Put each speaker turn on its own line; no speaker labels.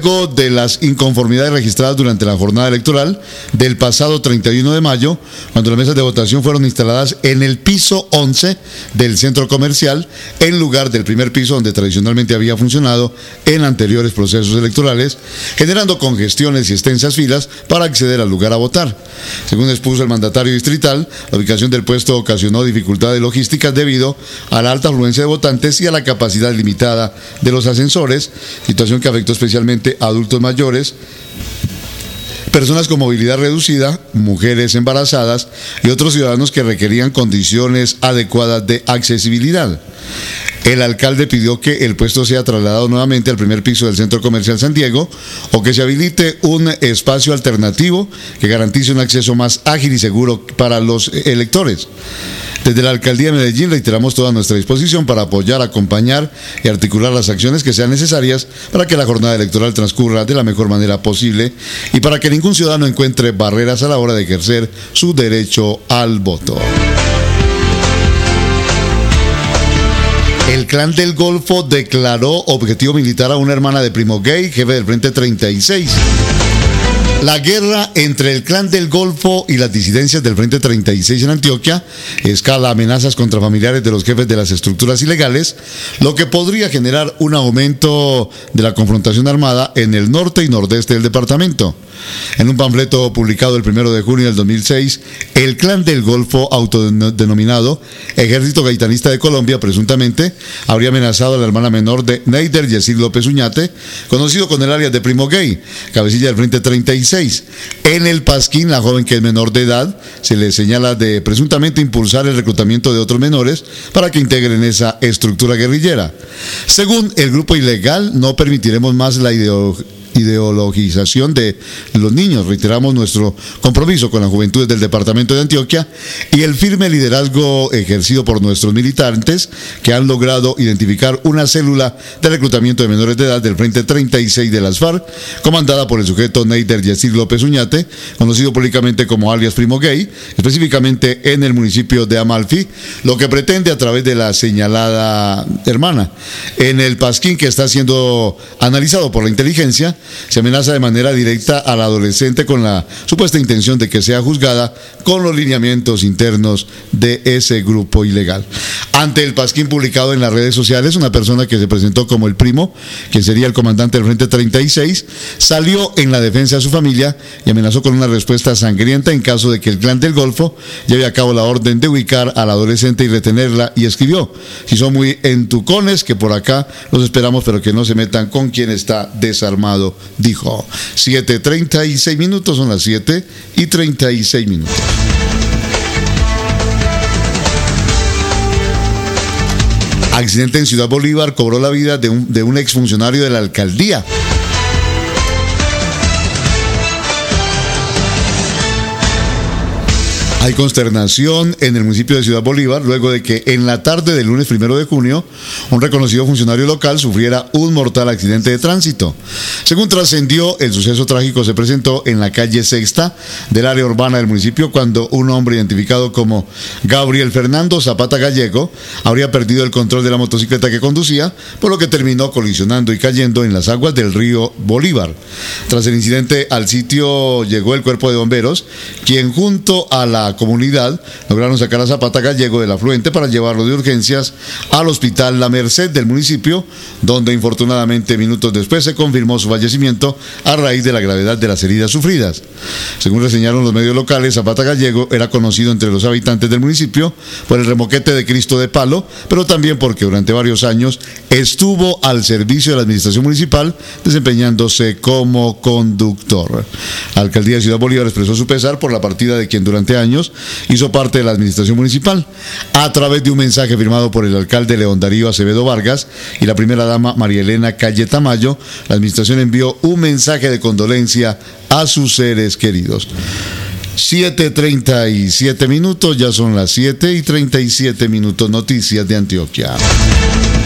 Luego de las inconformidades registradas durante la jornada electoral del pasado 31 de mayo, cuando las mesas de votación fueron instaladas en el piso 11 del centro comercial, en lugar del primer piso donde tradicionalmente había funcionado en anteriores procesos electorales, generando congestiones y extensas filas para acceder al lugar a votar. Según expuso el mandatario distrital, la ubicación del puesto ocasionó dificultades logísticas debido a la alta afluencia de votantes y a la capacidad limitada de los ascensores, situación que afectó especialmente a adultos mayores, personas con movilidad reducida, mujeres embarazadas y otros ciudadanos que requerían condiciones adecuadas de accesibilidad. El alcalde pidió que el puesto sea trasladado nuevamente al primer piso del Centro Comercial San Diego o que se habilite un espacio alternativo que garantice un acceso más ágil y seguro para los electores. Desde la Alcaldía de Medellín reiteramos toda nuestra disposición para apoyar, acompañar y articular las acciones que sean necesarias para que la jornada electoral transcurra de la mejor manera posible y para que ningún ciudadano encuentre barreras a la hora de ejercer su derecho al voto. El Clan del Golfo declaró objetivo militar a una hermana de Primo Gay, jefe del Frente 36. La guerra entre el Clan del Golfo y las disidencias del Frente 36 en Antioquia escala amenazas contra familiares de los jefes de las estructuras ilegales, lo que podría generar un aumento de la confrontación armada en el norte y nordeste del departamento. En un panfleto publicado el 1 de junio del 2006, el Clan del Golfo, autodenominado Ejército Gaitanista de Colombia, presuntamente habría amenazado a la hermana menor de Neider Yesir López Uñate, conocido con el alias de Primo Gay, cabecilla del Frente 36. En el Pasquín, la joven, que es menor de edad, se le señala de presuntamente impulsar el reclutamiento de otros menores para que integren esa estructura guerrillera. Según el grupo ilegal, no permitiremos más la ideologización de los niños. Reiteramos nuestro compromiso con las juventudes del departamento de Antioquia y el firme liderazgo ejercido por nuestros militantes que han logrado identificar una célula de reclutamiento de menores de edad del Frente 36 de las FARC, comandada por el sujeto Neider Yesir López Uñate, conocido públicamente como alias Primo Gay, específicamente en el municipio de Amalfi, lo que pretende a través de la señalada hermana. En el Pasquín, que está siendo analizado por la inteligencia, se amenaza de manera directa a la adolescente con la supuesta intención de que sea juzgada con los lineamientos internos de ese grupo ilegal. Ante el Pasquín publicado en las redes sociales, una persona que se presentó como el Primo, quien sería el comandante del Frente 36, salió en la defensa de su familia y amenazó con una respuesta sangrienta en caso de que el Clan del Golfo lleve a cabo la orden de ubicar a la adolescente y retenerla, y escribió: si son muy entucones, que por acá los esperamos, pero que no se metan con quien está desarmado, dijo. 7:36 minutos, son las 7:36 minutos. Accidente en Ciudad Bolívar cobró la vida de un exfuncionario de la alcaldía. Hay consternación en el municipio de Ciudad Bolívar luego de que en la tarde del lunes 1 de junio un reconocido funcionario local sufriera un mortal accidente de tránsito. Según trascendió, el suceso trágico se presentó en la calle Sexta del área urbana del municipio cuando un hombre identificado como Gabriel Fernando Zapata Gallego habría perdido el control de la motocicleta que conducía, por lo que terminó colisionando y cayendo en las aguas del río Bolívar. Tras el incidente, al sitio llegó el cuerpo de bomberos, quien junto a la comunidad lograron sacar a Zapata Gallego del afluente para llevarlo de urgencias al hospital La Merced del municipio, donde infortunadamente minutos después se confirmó su fallecimiento a raíz de la gravedad de las heridas sufridas. Según reseñaron los medios locales, Zapata Gallego era conocido entre los habitantes del municipio por el remoquete de Cristo de Palo, pero también porque durante varios años estuvo al servicio de la administración municipal, desempeñándose como conductor. La alcaldía de Ciudad Bolívar expresó su pesar por la partida de quien durante años hizo parte de la administración municipal. A través de un mensaje firmado por el alcalde León Darío Acevedo Vargas y la primera dama María Elena Calle Tamayo, la administración envió un mensaje de condolencia a sus seres queridos. 7:37 minutos, ya son las 7:37 minutos, noticias de Antioquia.